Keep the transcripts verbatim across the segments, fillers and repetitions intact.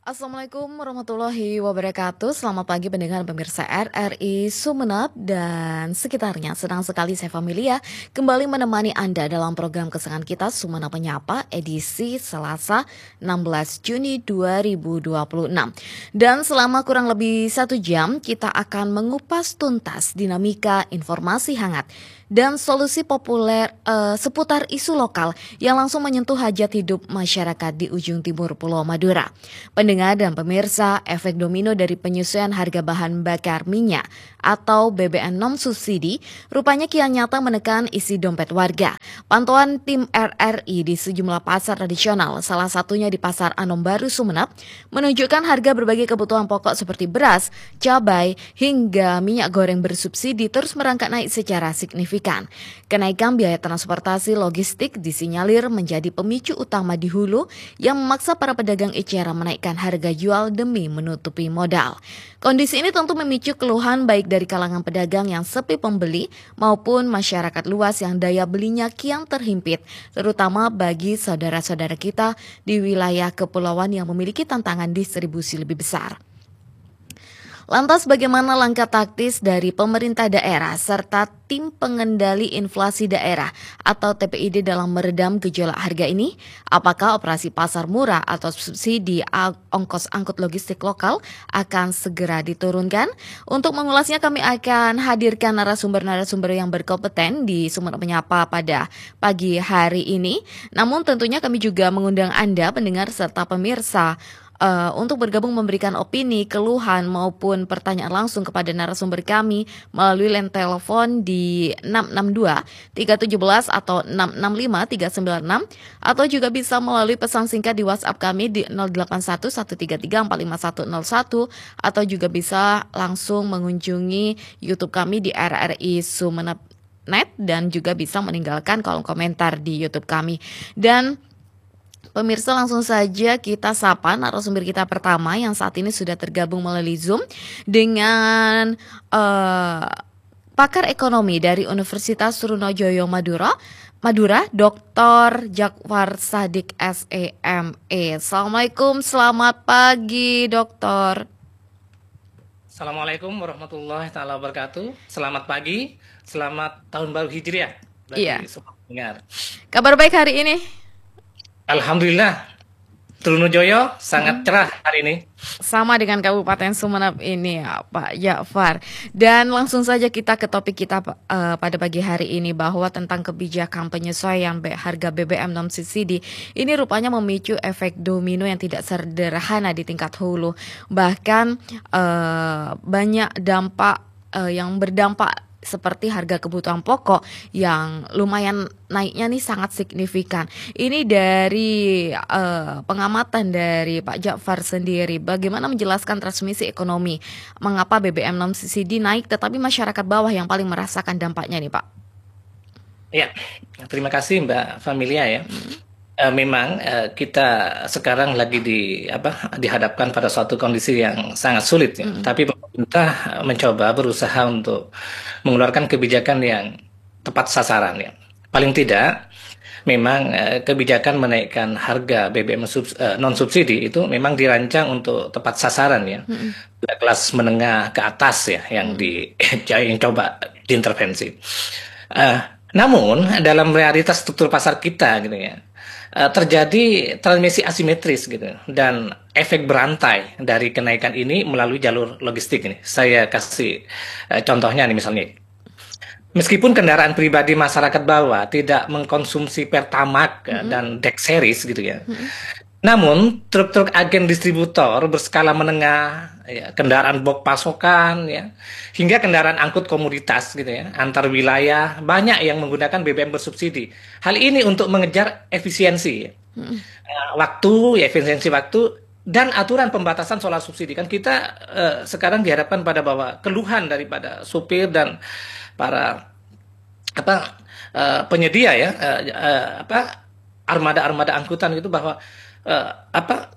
Assalamualaikum warahmatullahi wabarakatuh. Selamat pagi pendengar pemirsa R R I Sumeneb dan sekitarnya. Senang sekali saya Familia kembali menemani Anda dalam program kesenangan kita Sumeneb Menyapa edisi Selasa enam belas Juni dua ribu dua puluh enam. Dan selama kurang lebih satu jam kita akan mengupas tuntas dinamika informasi hangat dan solusi populer eh, seputar isu lokal yang langsung menyentuh hajat hidup masyarakat di ujung timur Pulau Madura. Pendengar dan pemirsa, efek domino dari penyesuaian harga bahan bakar minyak atau B B M non subsidi rupanya kian nyata menekan isi dompet warga. Pantauan tim R R I di sejumlah pasar tradisional, salah satunya di Pasar Anom Baru Sumeneb, menunjukkan harga berbagai kebutuhan pokok seperti beras, cabai, hingga minyak goreng bersubsidi terus merangkak naik secara signifikan. Kenaikan biaya transportasi logistik disinyalir menjadi pemicu utama di hulu yang memaksa para pedagang eceran menaikkan harga jual demi menutupi modal. Kondisi ini tentu memicu keluhan baik dari kalangan pedagang yang sepi pembeli maupun masyarakat luas yang daya belinya kian terhimpit, terutama bagi saudara-saudara kita di wilayah kepulauan yang memiliki tantangan distribusi lebih besar. Lantas bagaimana langkah taktis dari pemerintah daerah serta tim pengendali inflasi daerah atau T P I D dalam meredam gejolak harga ini? Apakah operasi pasar murah atau subsidi ongkos angkut logistik lokal akan segera diturunkan? Untuk mengulasnya kami akan hadirkan narasumber-narasumber yang berkompeten di Sumeneb Menyapa pada pagi hari ini. Namun tentunya kami juga mengundang Anda pendengar serta pemirsa Uh, untuk bergabung memberikan opini, keluhan maupun pertanyaan langsung kepada narasumber kami melalui line telepon di enam enam dua tiga satu tujuh atau enam enam lima tiga sembilan enam atau juga bisa melalui pesan singkat di WhatsApp kami di nol delapan satu satu tiga tiga empat lima satu nol satu atau juga bisa langsung mengunjungi YouTube kami di R R I Sumeneb Net dan juga bisa meninggalkan kolom komentar di YouTube kami. Dan pemirsa, langsung saja kita sapa narasumber kita pertama yang saat ini sudah tergabung melalui Zoom dengan uh, pakar ekonomi dari Universitas Trunojoyo Madura, Madura, doktor Jakfar Sadik S E M E. Assalamualaikum, selamat pagi, doktor. Assalamualaikum warahmatullahi taala wabarakatuh. Selamat pagi, selamat tahun baru Hijriah bagi Iya. semua pendengar. Kabar baik hari ini? Alhamdulillah, Trunojoyo sangat cerah hari ini. Sama dengan Kabupaten Sumeneb ini ya Pak Jakfar. Dan langsung saja kita ke topik kita uh, pada pagi hari ini bahwa tentang kebijakan penyesuaian harga B B M non subsidi ini rupanya memicu efek domino yang tidak sederhana di tingkat hulu. Bahkan uh, banyak dampak uh, yang berdampak seperti harga kebutuhan pokok yang lumayan naiknya nih sangat signifikan. Ini dari uh, pengamatan dari Pak Jakfar sendiri, bagaimana menjelaskan transmisi ekonomi, mengapa B B M non subsidi naik tetapi masyarakat bawah yang paling merasakan dampaknya nih Pak? Ya, terima kasih Mbak Familia ya. Hmm. Uh, memang uh, kita sekarang lagi di apa dihadapkan pada suatu kondisi yang sangat sulit ya. Mm-hmm. Tapi pemerintah mencoba berusaha untuk mengeluarkan kebijakan yang tepat sasaran ya. Paling tidak memang uh, kebijakan menaikkan harga B B M subs, uh, non subsidi itu memang dirancang untuk tepat sasaran ya. Mm-hmm. Kelas menengah ke atas ya yang mm-hmm. di yang coba diintervensi. Uh, namun dalam realitas struktur pasar kita gitu ya, terjadi transmisi asimetris gitu dan efek berantai dari kenaikan ini melalui jalur logistik ini. Saya kasih uh, contohnya nih misalnya. Meskipun kendaraan pribadi masyarakat bawah tidak mengkonsumsi Pertamax mm-hmm. dan Dex series gitu ya. Mm-hmm. Namun truk-truk agen distributor berskala menengah, ya, kendaraan box pasokan, ya, hingga kendaraan angkut komoditas gitu ya, antar wilayah banyak yang menggunakan B B M bersubsidi. Hal ini untuk mengejar efisiensi, hmm. uh, waktu, ya, efisiensi waktu dan aturan pembatasan soal subsidi. Kan kita uh, sekarang dihadapkan pada bahwa keluhan daripada supir dan para apa uh, penyedia ya, uh, uh, apa armada-armada angkutan gitu bahwa Uh, apa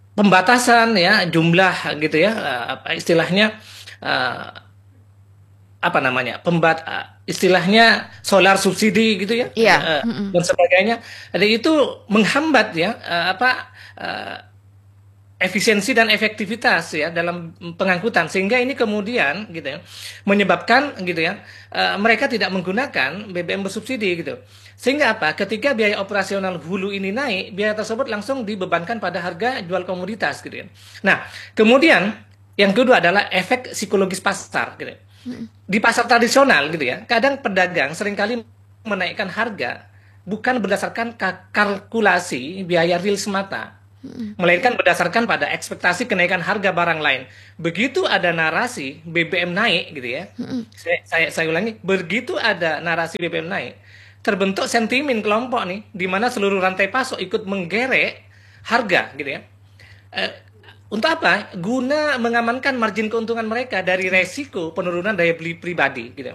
pembatasan ya jumlah gitu ya uh, apa istilahnya uh, apa namanya pembat uh, istilahnya solar subsidi gitu ya, Iya. uh, Mm-mm. dan sebagainya. Jadi itu menghambat ya uh, apa uh, efisiensi dan efektivitas ya dalam pengangkutan, sehingga ini kemudian gitu ya menyebabkan gitu ya uh, mereka tidak menggunakan B B M bersubsidi gitu. Sehingga apa? Ketika biaya operasional hulu ini naik, biaya tersebut langsung dibebankan pada harga jual komoditas gitu ya. Nah, kemudian yang kedua adalah efek psikologis pasar gitu ya. Di pasar tradisional gitu ya, kadang pedagang seringkali menaikkan harga bukan berdasarkan kalkulasi biaya real semata, melainkan berdasarkan pada ekspektasi kenaikan harga barang lain. Begitu ada narasi B B M naik gitu ya, saya, saya, saya ulangi, begitu ada narasi B B M naik, terbentuk sentimen kelompok nih, di mana seluruh rantai pasok ikut menggerek harga gitu ya. Eh, untuk apa? Guna mengamankan margin keuntungan mereka dari resiko penurunan daya beli pribadi gitu.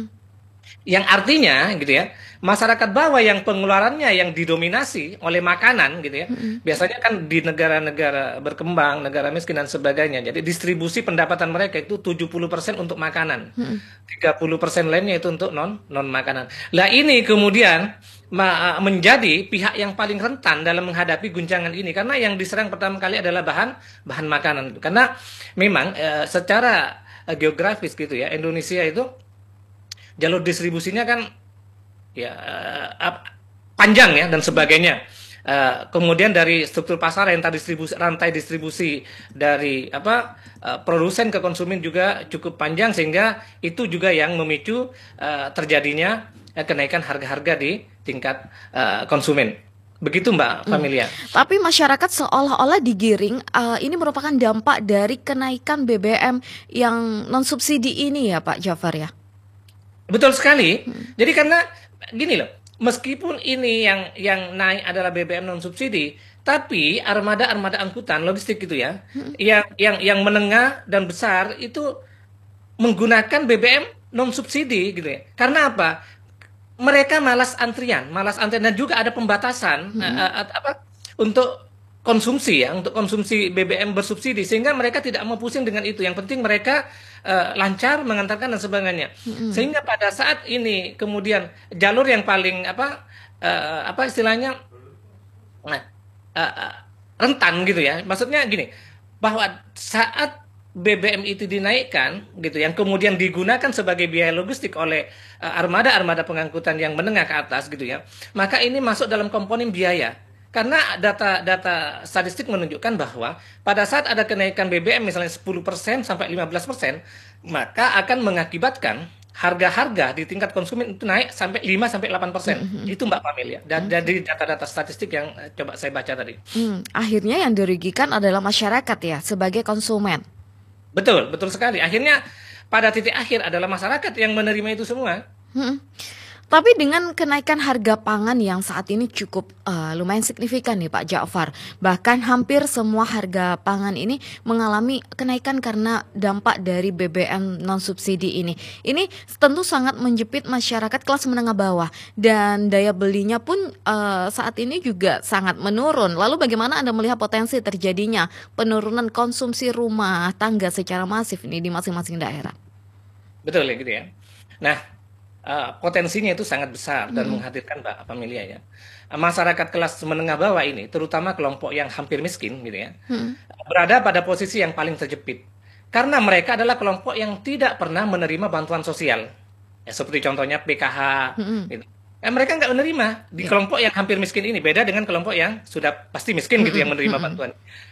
Yang artinya gitu ya, masyarakat bawah yang pengeluarannya yang didominasi oleh makanan gitu ya. Biasanya kan di negara-negara berkembang, negara miskin dan sebagainya. Jadi distribusi pendapatan mereka itu tujuh puluh persen untuk makanan. tiga puluh persen lainnya itu untuk non non makanan. Lah ini kemudian ma- menjadi pihak yang paling rentan dalam menghadapi guncangan ini, karena yang diserang pertama kali adalah bahan bahan makanan. Karena memang eh, secara eh, geografis gitu ya, Indonesia itu jalur distribusinya kan ya uh, panjang ya dan sebagainya. Uh, kemudian dari struktur pasar, rantai distribusi, rantai distribusi dari apa uh, produsen ke konsumen juga cukup panjang, sehingga itu juga yang memicu uh, terjadinya uh, kenaikan harga-harga di tingkat uh, konsumen. Begitu Mbak Familia. Hmm. Tapi masyarakat seolah-olah digiring uh, ini merupakan dampak dari kenaikan B B M yang non subsidi ini ya Pak Jafar ya. Betul sekali. Hmm. Jadi karena gini loh, meskipun ini yang yang naik adalah B B M non subsidi, tapi armada-armada angkutan logistik gitu ya, hmm. yang yang yang menengah dan besar itu menggunakan B B M non subsidi gitu ya. Karena apa? Mereka malas antrian, malas antrian dan juga ada pembatasan hmm. uh, apa untuk konsumsi ya, untuk konsumsi B B M bersubsidi, sehingga mereka tidak mau pusing dengan itu. Yang penting mereka uh, lancar mengantarkan dan sebagainya. Mm-hmm. Sehingga pada saat ini kemudian jalur yang paling apa uh, apa istilahnya nah, uh, uh, rentan gitu ya. Maksudnya gini, bahwa saat B B M itu dinaikkan gitu, yang kemudian digunakan sebagai biaya logistik oleh uh, armada-armada pengangkutan yang menengah ke atas gitu ya, maka ini masuk dalam komponen biaya. Karena data-data statistik menunjukkan bahwa pada saat ada kenaikan B B M misalnya sepuluh persen sampai lima belas persen, maka akan mengakibatkan harga-harga di tingkat konsumen itu naik sampai lima sampai delapan persen. Mm-hmm. Itu Mbak Pamelia. Dan mm-hmm. dari data-data statistik yang uh, coba saya baca tadi. Mm, akhirnya yang dirugikan adalah masyarakat ya sebagai konsumen. Betul, betul sekali. Akhirnya pada titik akhir adalah masyarakat yang menerima itu semua. Hmm. Tapi dengan kenaikan harga pangan yang saat ini cukup uh, lumayan signifikan nih Pak Jafar, bahkan hampir semua harga pangan ini mengalami kenaikan karena dampak dari B B M non subsidi ini. Ini tentu sangat menjepit masyarakat kelas menengah bawah dan daya belinya pun uh, saat ini juga sangat menurun. Lalu bagaimana Anda melihat potensi terjadinya penurunan konsumsi rumah tangga secara masif ini di masing-masing daerah? Betul ya gitu ya. Nah, Uh, potensinya itu sangat besar dan hmm. menghadirkan Mbak Pamelia ya. Uh, masyarakat kelas menengah bawah ini, terutama kelompok yang hampir miskin gitu ya, hmm. berada pada posisi yang paling terjepit. Karena mereka adalah kelompok yang tidak pernah menerima bantuan sosial. Ya, seperti contohnya P K H hmm. gitu. Eh, mereka nggak menerima di yeah. kelompok yang hampir miskin ini, beda dengan kelompok yang sudah pasti miskin hmm. gitu yang menerima hmm. bantuan.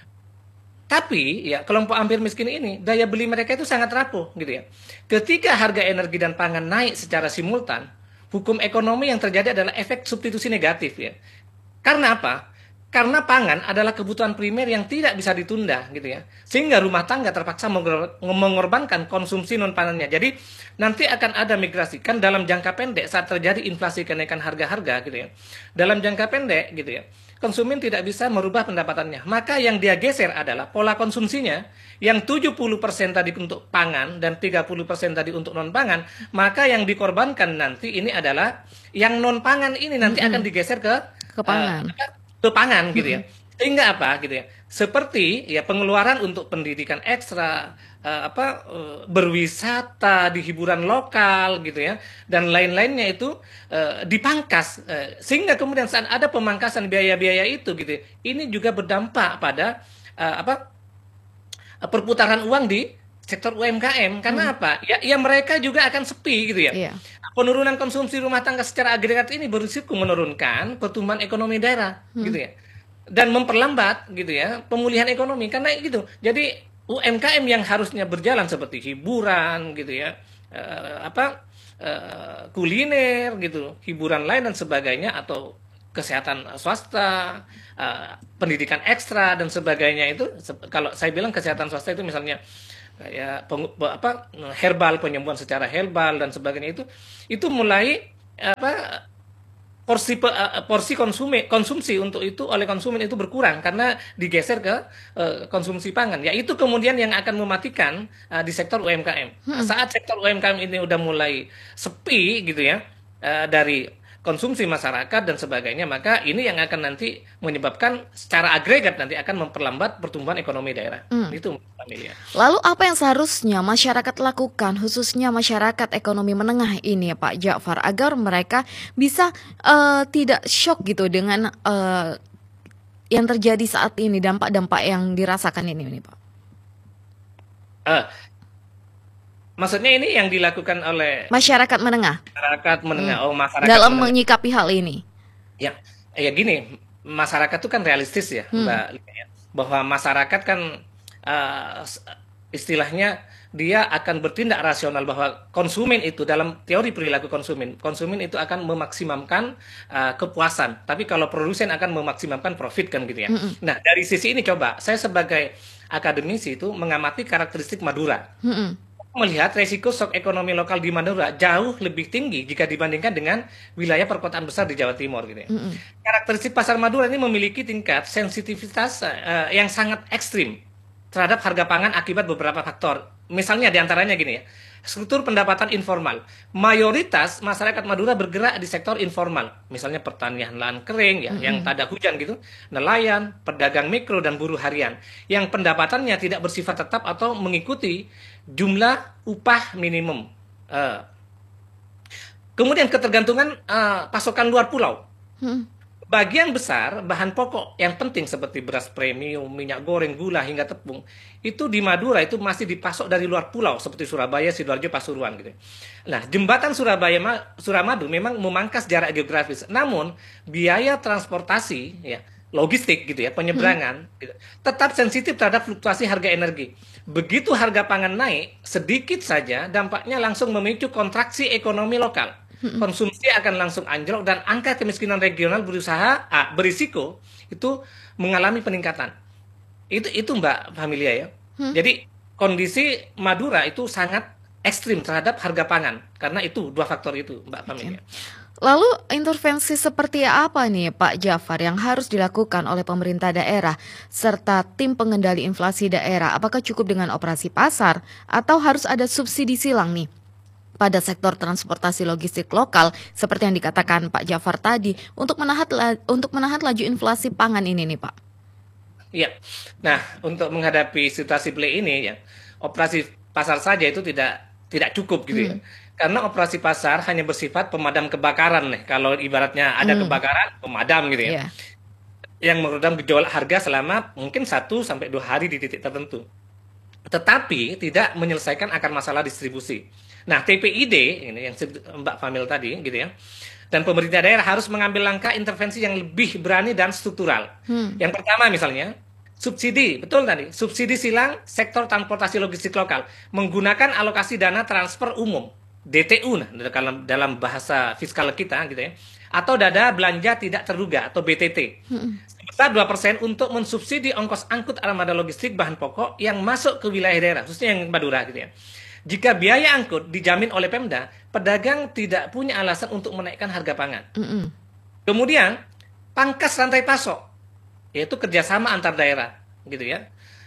Tapi ya kelompok hampir miskin ini daya beli mereka itu sangat rapuh gitu ya. Ketika harga energi dan pangan naik secara simultan, hukum ekonomi yang terjadi adalah efek substitusi negatif ya. Karena apa? Karena pangan adalah kebutuhan primer yang tidak bisa ditunda gitu ya. Sehingga rumah tangga terpaksa mengorbankan konsumsi non pangannya. Jadi nanti akan ada migrasi kan dalam jangka pendek saat terjadi inflasi kenaikan harga-harga gitu ya. Dalam jangka pendek gitu ya, konsumen tidak bisa merubah pendapatannya. Maka yang dia geser adalah pola konsumsinya yang tujuh puluh persen tadi untuk pangan dan tiga puluh persen tadi untuk non-pangan. Maka yang dikorbankan nanti ini adalah yang non-pangan ini nanti mm-hmm. akan digeser ke ke pangan. Uh, ke pangan gitu ya. Sehingga apa gitu ya? Seperti ya pengeluaran untuk pendidikan ekstra, eh, apa eh, berwisata di hiburan lokal gitu ya, dan lain-lainnya itu eh, dipangkas. Eh, sehingga kemudian saat ada pemangkasan biaya-biaya itu gitu, ya, ini juga berdampak pada eh, apa perputaran uang di sektor U M K M. Hmm, Karena apa? Ya, ya mereka juga akan sepi gitu ya. iya. Penurunan konsumsi rumah tangga secara agregat ini berisiko menurunkan pertumbuhan ekonomi daerah Hmm, gitu ya, dan memperlambat gitu ya pemulihan ekonomi karena gitu. Jadi U M K M yang harusnya berjalan seperti hiburan gitu ya, eh, apa eh, kuliner gitu, hiburan lain dan sebagainya, atau kesehatan swasta, eh, pendidikan ekstra dan sebagainya itu, se- kalau saya bilang kesehatan swasta itu misalnya kayak pengu- pe- apa herbal, penyembuhan secara herbal dan sebagainya, itu itu mulai apa porsi pe- eh, porsi konsumi konsumsi untuk itu oleh konsumen itu berkurang karena digeser ke eh, konsumsi pangan. Ya itu kemudian yang akan mematikan eh, di sektor U M K M. Nah, hmm. saat sektor U M K M ini udah mulai sepi gitu ya eh, dari konsumsi masyarakat dan sebagainya, maka ini yang akan nanti menyebabkan secara agregat nanti akan memperlambat pertumbuhan ekonomi daerah. Hmm. Itu Amelia. Lalu apa yang seharusnya masyarakat lakukan, khususnya masyarakat ekonomi menengah ini ya Pak Ja'far, agar mereka bisa eh, tidak shock gitu dengan eh, yang terjadi saat ini, dampak-dampak yang dirasakan ini, ini Pak? Eh, Maksudnya ini yang dilakukan oleh Masyarakat menengah masyarakat menengah, hmm, oh masyarakat dalam menengah. menyikapi hal ini. Ya, ya gini, masyarakat itu kan realistis ya, Hmm, Mbak Lina, ya. Bahwa masyarakat kan eh, s- istilahnya dia akan bertindak rasional, bahwa konsumen itu dalam teori perilaku konsumen, konsumen itu akan memaksimalkan eh, kepuasan, tapi kalau produsen akan memaksimalkan profit kan gitu ya. hmm, hmm, Nah, dari sisi ini coba saya sebagai akademisi itu mengamati karakteristik Madura, hmm, hmm. melihat resiko shock ekonomi lokal di Madura jauh lebih tinggi jika dibandingkan dengan wilayah perkotaan besar di Jawa Timur gitu ya. Mm-mm. Karakteristik pasar Madura ini memiliki tingkat sensitivitas eh, yang sangat ekstrim terhadap harga pangan akibat beberapa faktor. Misalnya diantaranya gini ya, struktur pendapatan informal. Mayoritas masyarakat Madura bergerak di sektor informal, misalnya pertanian lahan kering ya, yang Mm-mm. tak ada hujan gitu, nelayan, pedagang mikro dan buruh harian, yang pendapatannya tidak bersifat tetap atau mengikuti jumlah upah minimum. Eh, Kemudian ketergantungan eh, pasokan luar pulau. Hmm. Bagian besar bahan pokok yang penting seperti beras premium, minyak goreng, gula hingga tepung itu di Madura itu masih dipasok dari luar pulau seperti Surabaya, Sidoarjo, Pasuruan gitu. Nah, jembatan Surabaya Ma- Suramadu memang memangkas jarak geografis. Namun biaya transportasi ya, logistik gitu ya, Hmm. penyeberangan gitu, tetap sensitif terhadap fluktuasi harga energi. Begitu harga pangan naik sedikit saja dampaknya langsung memicu kontraksi ekonomi lokal, Hmm. konsumsi akan langsung anjlok dan angka kemiskinan regional berusaha ah, berisiko itu mengalami peningkatan. Itu itu Mbak Familia ya. Hmm. Jadi kondisi Madura itu sangat ekstrim terhadap harga pangan karena itu dua faktor itu Mbak Oke. Familia. Lalu intervensi seperti apa nih Pak Ja'far yang harus dilakukan oleh pemerintah daerah serta tim pengendali inflasi daerah? Apakah cukup dengan operasi pasar atau harus ada subsidi silang nih pada sektor transportasi logistik lokal seperti yang dikatakan Pak Ja'far tadi untuk menahan la- untuk menahan laju inflasi pangan ini nih Pak? Iya. Nah, untuk menghadapi situasi play ini ya, operasi pasar saja itu tidak tidak cukup gitu ya. Hmm. Karena operasi pasar hanya bersifat pemadam kebakaran nih. Kalau ibaratnya ada Hmm. kebakaran, pemadam gitu ya. Ya. Yang meredam gejolak harga selama mungkin satu sampai dua hari di titik tertentu. Tetapi tidak menyelesaikan akar masalah distribusi. Nah, T P I D ini yang Mbak Famil tadi gitu ya. Dan pemerintah daerah harus mengambil langkah intervensi yang lebih berani dan struktural. Hmm. Yang pertama misalnya subsidi, betul tadi, subsidi silang sektor transportasi logistik lokal menggunakan alokasi dana transfer umum D T U nah dalam dalam bahasa fiskal kita gitu ya. Atau dana belanja tidak terduga atau B T T. Hmm. Sebesar dua persen untuk mensubsidi ongkos angkut armada logistik bahan pokok yang masuk ke wilayah daerah, khususnya yang Madura gitu ya. Jika biaya angkut dijamin oleh Pemda, pedagang tidak punya alasan untuk menaikkan harga pangan. Hmm. Kemudian, pangkas rantai pasok, yaitu kerjasama antar daerah, gitu ya.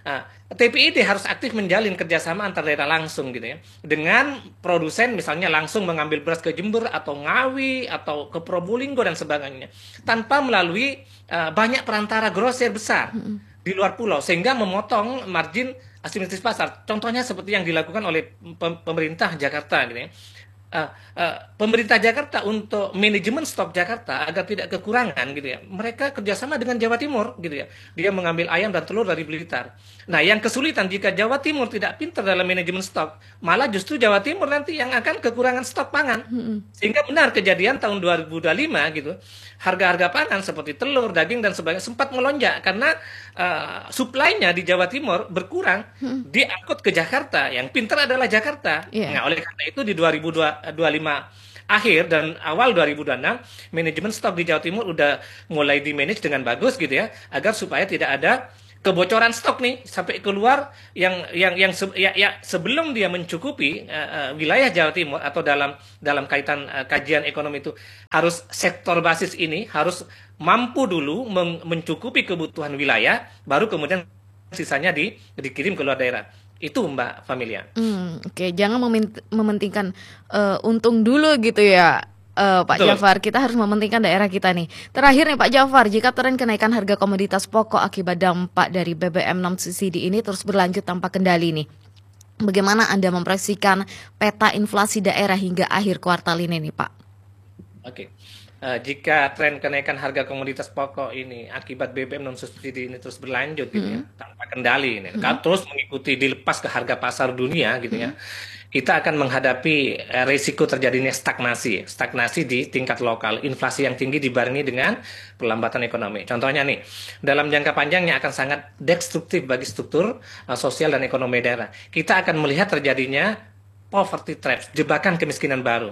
Nah, T P I D harus aktif menjalin kerjasama antar daerah langsung gitu ya, dengan produsen misalnya langsung mengambil beras ke Jember atau Ngawi atau ke Probolinggo dan sebagainya, tanpa melalui uh, banyak perantara grosir besar di luar pulau, sehingga memotong margin asimetris pasar. Contohnya seperti yang dilakukan oleh pem- pemerintah Jakarta gitu ya. Uh, uh, pemerintah Jakarta untuk manajemen stok Jakarta agar tidak kekurangan gitu ya, mereka kerjasama dengan Jawa Timur gitu ya, dia mengambil ayam dan telur dari Blitar. Nah, yang kesulitan jika Jawa Timur tidak pintar dalam manajemen stok, malah justru Jawa Timur nanti yang akan kekurangan stok pangan. Sehingga benar kejadian tahun dua ribu dua puluh lima gitu, harga-harga pangan seperti telur, daging dan sebagainya sempat melonjak karena uh, suplainya di Jawa Timur berkurang, diangkut ke Jakarta. Yang pintar adalah Jakarta. Iya. Nah, oleh karena itu di dua ribu dua puluh lima akhir dan awal dua ribu dua puluh enam, manajemen stok di Jawa Timur udah mulai di-manage dengan bagus gitu ya, agar supaya tidak ada kebocoran stok nih sampai keluar yang yang yang se, ya, ya, sebelum dia mencukupi uh, uh, wilayah Jawa Timur, atau dalam dalam kaitan uh, kajian ekonomi itu harus sektor basis ini harus mampu dulu men mencukupi kebutuhan wilayah, baru kemudian sisanya di, dikirim ke luar daerah. Itu Mbak Familia. Hmm, Oke, jangan memin- mementingkan uh, untung dulu gitu ya, uh, Pak Betul. Jafar. Kita harus mementingkan daerah kita nih. Terakhir nih Pak Jafar, jika tren kenaikan harga komoditas pokok akibat dampak dari B B M non subsidi ini terus berlanjut tanpa kendali nih, bagaimana Anda memproyeksikan peta inflasi daerah hingga akhir kuartal ini nih Pak? Oke. Uh, jika tren kenaikan harga komoditas pokok ini akibat B B M non subsidi ini terus berlanjut gitu ya, tanpa kendali ini, kalau terus mengikuti dilepas ke harga pasar dunia gitu ya, kita akan menghadapi uh, risiko terjadinya stagnasi, stagnasi di tingkat lokal, inflasi yang tinggi dibarengi dengan perlambatan ekonomi. Contohnya nih, dalam jangka panjangnya akan sangat destruktif bagi struktur uh, sosial dan ekonomi daerah. Kita akan melihat terjadinya poverty traps, jebakan kemiskinan baru.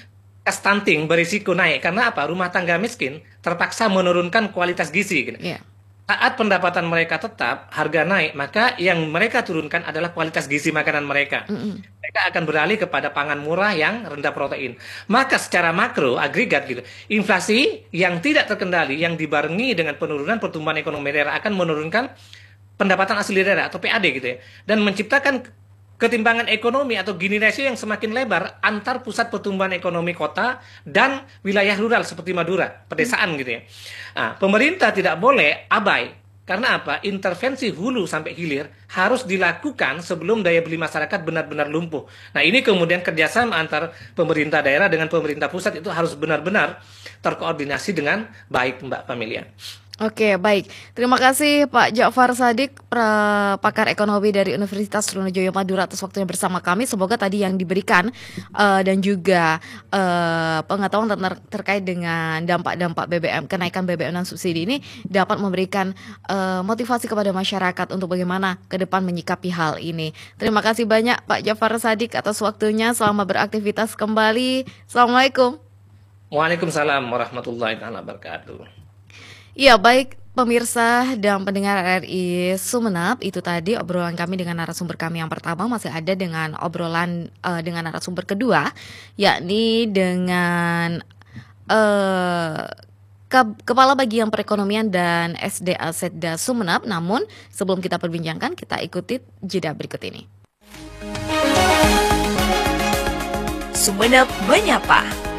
Stunting berisiko naik karena apa? Rumah tangga miskin terpaksa menurunkan kualitas gizi. Gitu. Iya. Saat pendapatan mereka tetap, harga naik, maka yang mereka turunkan adalah kualitas gizi makanan mereka. Mereka akan beralih kepada pangan murah yang rendah protein. Maka secara makro, agregat gitu, inflasi yang tidak terkendali, yang dibarengi dengan penurunan pertumbuhan ekonomi daerah akan menurunkan pendapatan asli daerah atau P A D gitu ya, dan menciptakan ketimbangan ekonomi atau Gini ratio yang semakin lebar antar pusat pertumbuhan ekonomi kota dan wilayah rural seperti Madura, pedesaan gitu ya. Nah, pemerintah tidak boleh abai. Karena apa? Intervensi hulu sampai hilir harus dilakukan sebelum daya beli masyarakat benar-benar lumpuh. Nah, ini kemudian kerjasama antar pemerintah daerah dengan pemerintah pusat itu harus benar-benar terkoordinasi dengan baik, Mbak Familia. Oke, baik. Terima kasih Pak Jafar Shadiq, pra- pakar ekonomi dari Universitas Trunojoyo Madura atas waktunya bersama kami. Semoga tadi yang diberikan uh, dan juga uh, pengetahuan ter- terkait dengan dampak-dampak B B M, kenaikan B B M non subsidi ini dapat memberikan uh, motivasi kepada masyarakat untuk bagaimana ke depan menyikapi hal ini. Terima kasih banyak Pak Jafar Shadiq atas waktunya. Selamat beraktivitas kembali. Assalamualaikum. Waalaikumsalam warahmatullahi wabarakatuh. Iya, baik pemirsa dan pendengar R R I Sumeneb, itu tadi obrolan kami dengan narasumber kami yang pertama. Masih ada dengan obrolan uh, dengan narasumber kedua, yakni dengan uh, Ke- Kepala Bagian Perekonomian dan S D A Setda Sumeneb. Namun sebelum kita perbincangkan, kita ikuti jeda berikut ini. Sumeneb Menyapa.